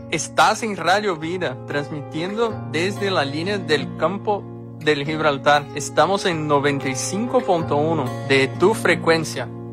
Estás en Radio Vida, transmitiendo desde la línea del campo del Gibraltar. Estamos en 95.1 de tu frecuencia.